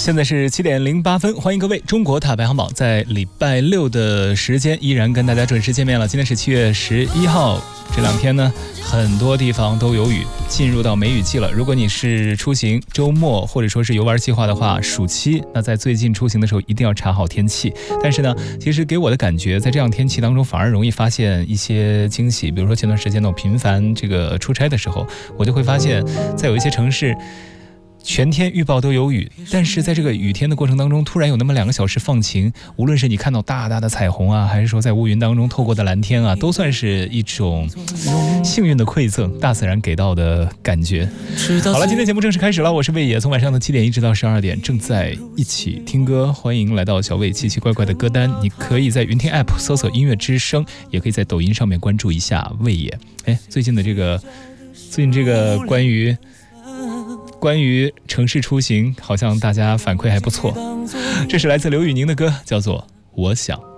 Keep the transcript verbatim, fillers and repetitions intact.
现在是七点零八分，欢迎各位。中国塔排行榜在礼拜六的时间依然跟大家准时见面了。今天是七月十一号，这两天呢，很多地方都有雨，进入到梅雨季了。如果你是出行周末或者说是游玩计划的话，暑期，那在最近出行的时候一定要查好天气。但是呢，其实给我的感觉，在这样天气当中反而容易发现一些惊喜。比如说前段时间呢，我频繁这个出差的时候，我就会发现，在有一些城市，全天预报都有雨，但是在这个雨天的过程当中，突然有那么两个小时放晴，无论是你看到大大的彩虹啊，还是说在乌云当中透过的蓝天啊，都算是一种幸运的馈赠，大自然给到的感觉。好了，今天节目正式开始了，我是魏野，从晚上的七点一直到十二点，正在一起听歌，欢迎来到小魏奇奇怪怪的歌单。你可以在云听 app 搜索音乐之声，也可以在抖音上面关注一下魏野。哎，最近的这个，最近这个关于。关于城市出行，好像大家反馈还不错。这是来自刘宇宁的歌，叫做《我想》。